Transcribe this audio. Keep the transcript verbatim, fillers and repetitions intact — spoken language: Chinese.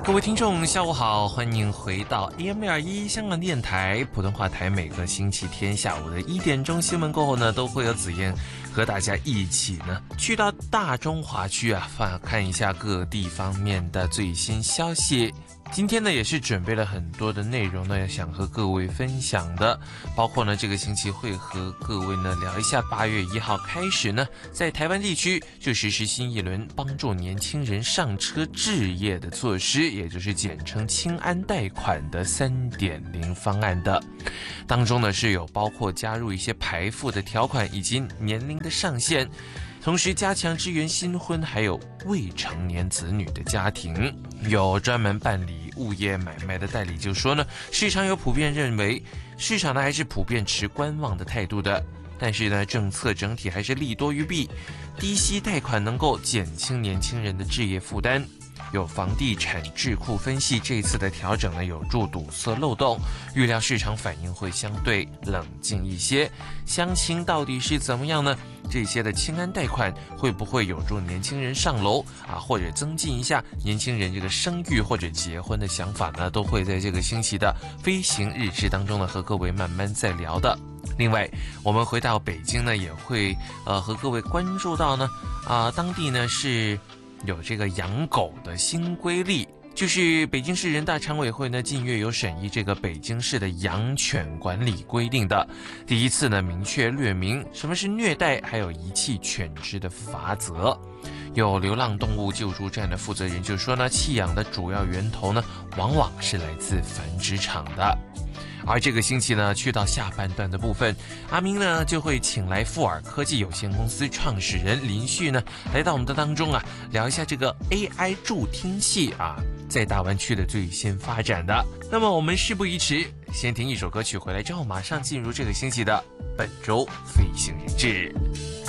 各位听众下午好，欢迎回到 A M 六二一 香港电台普通话台，每个星期天下午的一点钟新闻过后呢，都会有子燕和大家一起呢去到大中华区啊，看一下各地方面的最新消息。今天呢也是准备了很多的内容呢，想和各位分享的，包括呢这个星期会和各位呢聊一下八月一号开始呢，在台湾地区就实施新一轮帮助年轻人上车置业的措施，也就是简称青安贷款的 三点零 方案的。当中呢是有包括加入一些排付的条款以及年龄的上限，同时加强支援新婚还有未成年子女的家庭。有专门办理物业买卖的代理就说呢，市场有普遍认为市场呢还是普遍持观望的态度的，但是呢政策整体还是利多于弊，低息贷款能够减轻年轻人的置业负担。有房地产智库分析，这次的调整呢有助堵塞漏洞，预料市场反应会相对冷静一些。详情到底是怎么样呢？这些的青安贷款会不会有助年轻人上楼啊，或者增进一下年轻人这个生育或者结婚的想法呢？都会在这个星期的飞行日志当中呢和各位慢慢再聊的。另外，我们回到北京呢，也会呃和各位关注到呢啊、呃，当地呢是有这个养狗的新规例。就是北京市人大常委会呢近月有审议这个北京市的养犬管理规定的，第一次呢明确略明什么是虐待还有遗弃犬只的罚则。有流浪动物救助站的负责人就说呢，弃养的主要源头呢往往是来自繁殖场的。而这个星期呢，去到下半段的部分，阿明呢就会请来富尔科技有限公司创始人林旭呢来到我们的当中啊，聊一下这个 A I 助听器啊在大湾区的最新发展的。那么我们事不宜迟，先听一首歌曲，回来之后马上进入这个星期的本周飞行日志。